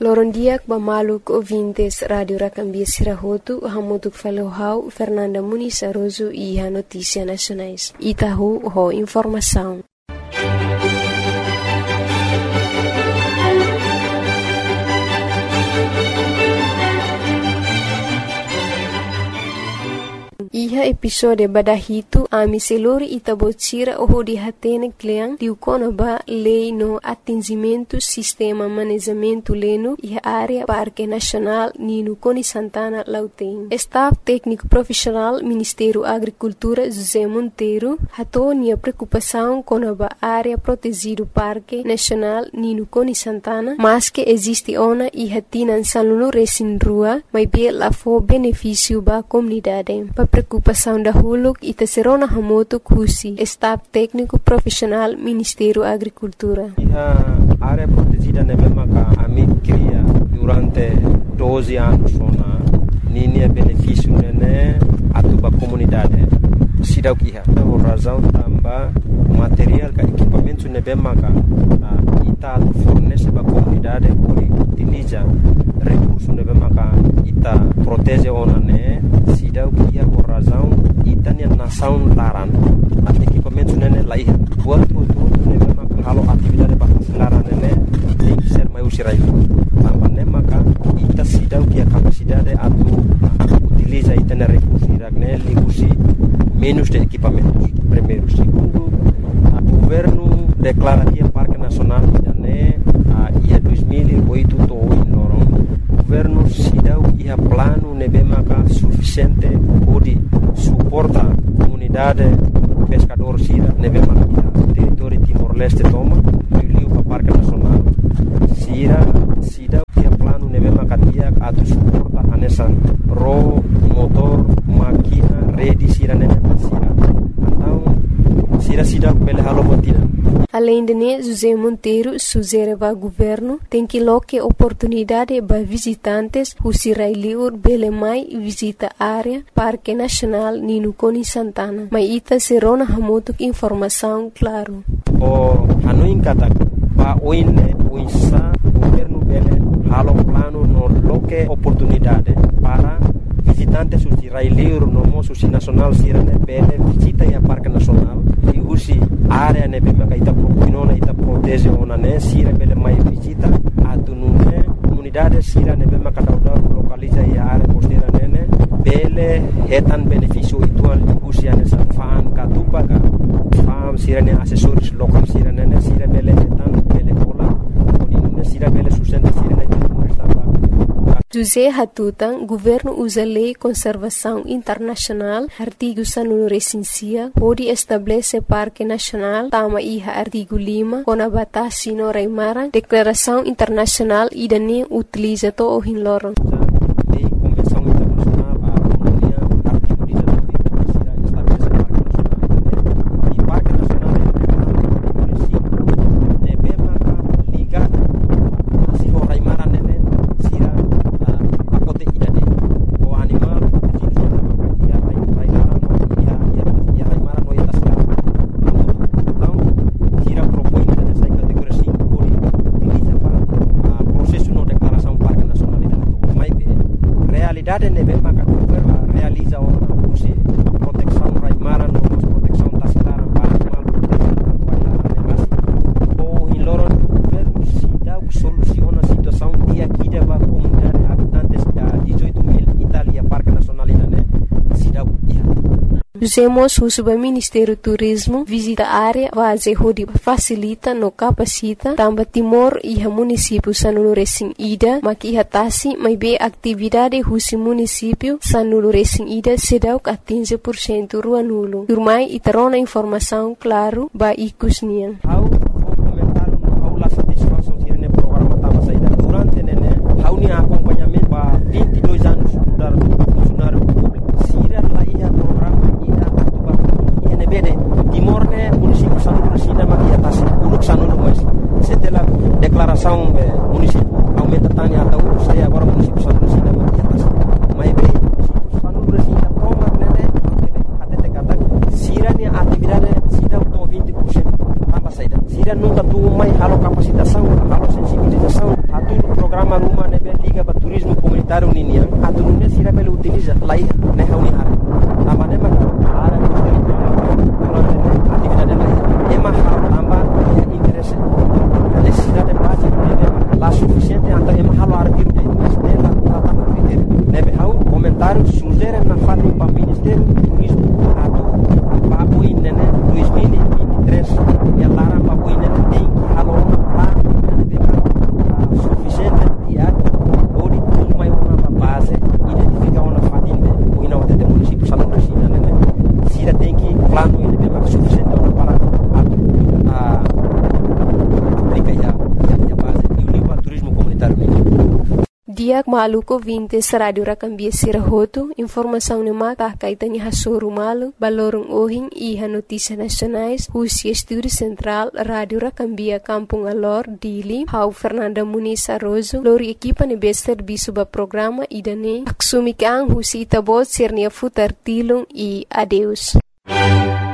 Lorondiak Bamaluk ouvintes Rádio Racambia Sirahotu, Hamutuk Falohau, Fernanda Muniz Aroso e a Notícia Nacionais. Itahu, ho informação. Iha episode badahito ami selori itabotira oho di hatene kleang diukona ba lei no atingimento sistema manejamento leno iha área Parque Nacional Nino Coni Santana Lauteng. Staff técnico profissional Ministério Agricultura José Monteiro hatou nia preocupação com a área protegido Parque Nacional Nino Coni Santana, mas que existe ona iha tinan salunu resin rua, mas bem lá for benefício ba comunidade. Preocupação da Huluk e Tesserona Hamoto Kusi, Staff Técnico Profissional Ministério Agricultura. A área protegida na mesma que a mim cria durante 12 anos na linha benefício né a tua comunidade. Sidau kiha, por razão também material que equipamento na mesma que ita fornece para a comunidade por utiliza recursos na mesma que ita protege ona né sidau kiha por razão ita ne nação laran equipamento né lá ia buat tudo na mesma que halo atividade para laran né tem que ser mais usirai também né maka ita sidau kiha capacidade atu utiliza ita ne recursos né ligusi menos de equipamentos. Primeiro, segundo, o governo declara que o Parque Nacional né ia 2008 to em Lorong. O governo se deu ia plano nebemaka suficiente para suportar a comunidade pescador sida nebemaka território Timor-Leste toma e para o Parque Nacional. Se deu ia plano nebemaka dia a suportar a nessa ro motor máquina rede sira nebemaka sira. Além de José Monteiro sugere ao governo tem que loque oportunidade para visitantes who sirailiur belemai visita área Parque Nacional Nino Coni Santana. Mas ita serona hamotuk informação claro. O hanuin kata pa oine uisa governo bele halo plano no loque oportunidade para visitantes who sirailiur no moço nacional sirane bele visita a Parque Nacional e usi área ne bema ita propinona ita protege ona ne sira bele mai visita atunune comunidade sira ne bema kadauda localiza a área costeira nene bele hetan benefício ituan usi ane sa fan katupa ka fam sira ne assessores local sira nene sira bele hetan bele pola odine sira bele sustenta sira ne José Hatutan, governo usa lei conservação internacional, artigo sanunu recensia, pode estabelecer Parque Nacional, tama iha artigo 5, com a batasi no Raimaran, declaração internacional e dane utiliza to o hinloron. Usemos o Ministério do Turismo visita a área vaze hodi facilita no capacita tamba Timor e município sanulu resin ida maki hatasi mai be atividade husi município sanulu resin ida sedau ka 15% ruanulu. Turmai itarona informação claro ba ikusnian. Durante nene hauni acompanhamento ba 22 anos mudar funcionário público. Sira lá ia programa bede Timor ne município sanulu sida maki atas uruk sanulu mas setelah declaração município aumenta tani atau saya agora município sanulu sida maki atas mai be município sanulu sida proma nene até kata sira ne atividade sida to 20% tambah saida sira nunca tu mai halo capacitação halo sensibilização atu programa rumah laia ne hauni hara tamba ne maka ara durante atividade laia ema hara tamba interesse necessidade básica de lá suficiente anta ema halo artigo de ministério lá tamba critério nebe hau comentário sugere na fala para o ministério do turismo ato papo inene 2023 e lara papo inene tem que halo lá suficiente diário ou de tudo mais uma base identificar uma fatinha ou ina até município salão da China né se tem que plano ele bem suficiente para aplicar a base e o nível turismo comunitário Diak maluko vintes radio rakambia sirahoto informação ni mata kaitan ha soru malu balorong ohing iha notícias nacionais Rusia Estúdio Central Radio Rakambia Kampung Alor Dili Hau Fernanda Muniz Arrozo lori equipa ni bester bisuba programa idane aksumi kang husi tabot sirnia futar tilung e adeus